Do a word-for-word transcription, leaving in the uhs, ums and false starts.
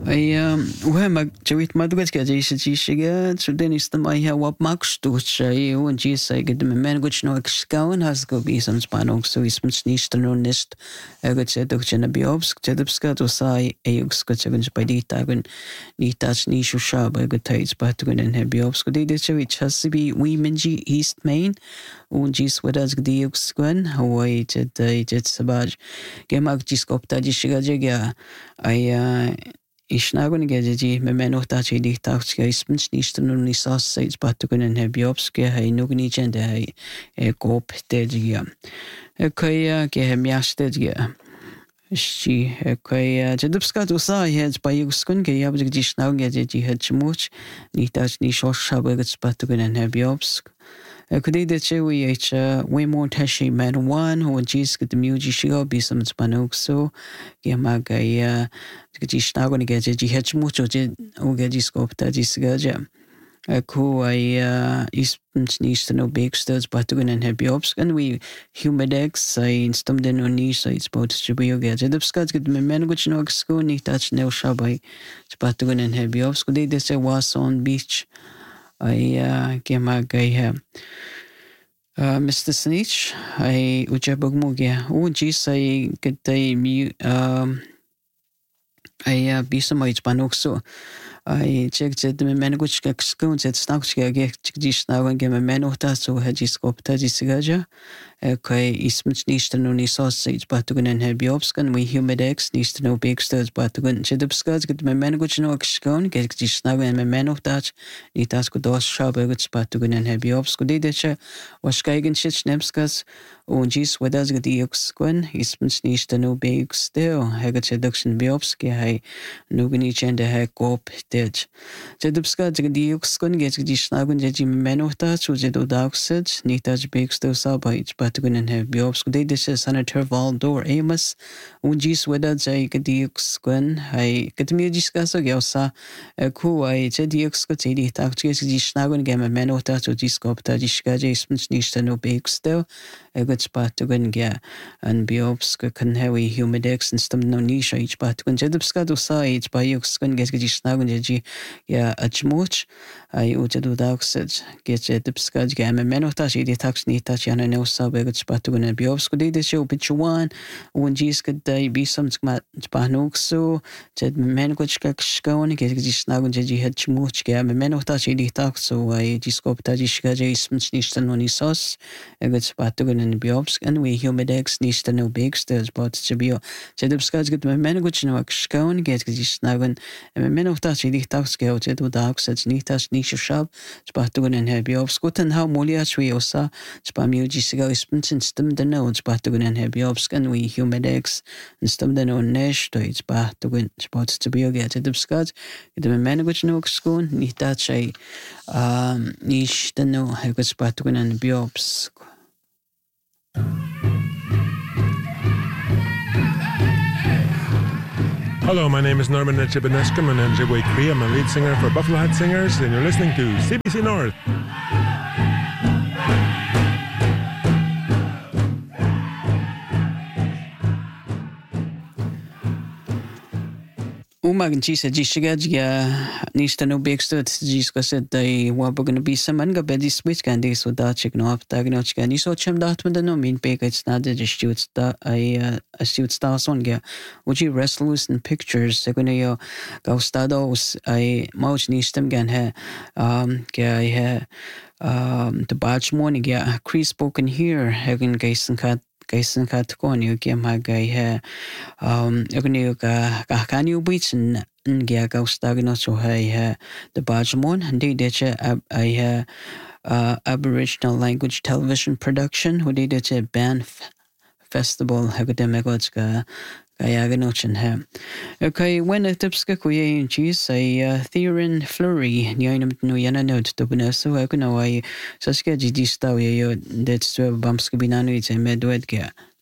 Ai uhe mag jawit madugat ka jay shiga so denis the mai ha wap max to chay un ji say ged me men guch no exkaun has go be some spanong so is much nicht no nist egot se doch jena biobs jedbska to sai eux ko chegun by di tagun ni touch ni shu sha by go tais but gun en biobs ko de de chawit has be we minji east main un ji swedas gdi eux gun hawaii jet jet sabaj gemag ji skopta ji shiga jega ai Ishnagun gaji me menota chi di tax ga ismens nicht nur ni sas sites batugun en hebiopske hay nugni jende hay e gop tegia e kaya ke hemiaste dia shi e kaya jedupska to sa hed by uskun ge yab ji shnau gaji het chmuch ni tax ni shosh shabagat batugun en hebiopsk Kudi de che we h we more tashi man one who jis get the muji shigo be some spanok so gemaga ya ji shnago ni gaji ji hech mucho je o gaji skop ta ji sgaja ku ai is nicht no big studs but to en hebiobs and we humidex I instum den no ni so it's about to be gaji the skats get me men guch no sko ni touch no shabai but to en hebiobs kudi de se was on beach I gemaga ya Uh, Mister Snitch, I ujabog mugia. O jis I get a mu um I bisa mo ichpanok so. I checked the menaguch scones at Snaxia get jis now and get a menota so had jis copta jisigaja. Okay, is much nichts no ni sausage batugun en hebiobskan we humidex nichts no big studs batugun chedupskas get me menaguch no skon get jis now and me menotach ni tas ko dos shabaguts batugun en hebiobsko dedeche was geigen shit nemskas und jis wedas get ioxkon is much nichts no big still hegat seduction biobski hay nugni chende he kop dej chedupskas get ioxkon get jis now and je menotach ujedo daxed ni tas big still sabait Batugun en hebiobs ko de Senator Valdor Amos un jis weda jay kadix kun hay katmi discuss gelsa ku ay jedix ko tedi tak jis snagun gem menota to discopta diska jis nicht no big still egot batugun ge an biobs ko kan hewi humidex and stum no nisha ich batugun jedipska do side by yux kun get jis snagun je ya achmuch ay ujedu daxed get jedipska gem menota je tax ni tach yana no sab Begot Spatugun and Biobsko de show Pichuan, when Jis could die be some Spanokso, Jed Mengochka Skon, get Snagun Jeji had Chmuch, Gam, Menotachi de Taxo, I Giscop Tajishka J. Smith Nistan on his sauce, Egot Spatugun and Biobsk, and we humidex Nistan no big stairs, but Jabio, Jedupskas get Mengoch no Skon, get Snagun, and Menotachi de Taxo, Jedu Dax, at Nitas Nisha Shab, Spatugun and Biobskut, and how Molias we osa, Spamuji Sigal. And stum the notes batugun and hebiobskan we humidex and stum the no nesh to its batugun spots to be a get the scuds get the menaguch no schoon ni tache um nish the no hegus batugun and biobs. Hello, my name is Norman Chibanescum and I'm Jibwe Cree. I'm a lead singer for Buffalo Hat Singers and you're listening to C B C North. Umag jisa jishiga ya nista no big stud jiska said they were going to be some anga bedi switch candy so that chick no up tag no chikani so chem dat with the no mean big it's not the shoots that I a shoot stars on ya would you restless in pictures they're gonna yo go stados I mouch nistem gan he um ya he um the batch morning ya Chris spoken here having gaisen cat Kaisen katkon yu kia magai he um yugni ka kahkan yu bitsin ngia gaustagno so he he the Bajamon and they did I he uh Aboriginal language television production who did it Banff festival hagdemegots ka kaya ganochin he okay when a tipska kuye cheese a theorin flurry nyainam no yana note to beneso I know I saska jidi staw yo that's bumps binanu it's a medwedga